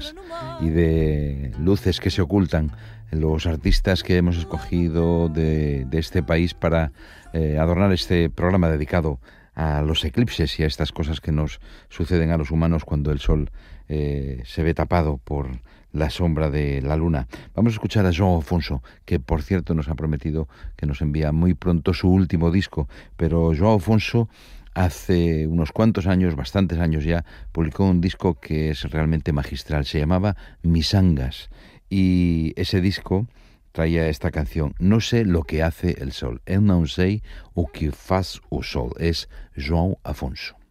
sombras y de luces que se ocultan, los artistas que hemos escogido de este país para adornar este programa dedicado a los eclipses y a estas cosas que nos suceden a los humanos cuando el sol se ve tapado por la sombra de la luna. Vamos a escuchar a João Afonso, que por cierto nos ha prometido que nos envía muy pronto su último disco, pero João Afonso hace unos cuantos años, bastantes años ya, publicó un disco que es realmente magistral, se llamaba Misangas, y ese disco traía esta canción, No sé lo que hace el sol, eu não sei o que faz o sol, es João Afonso.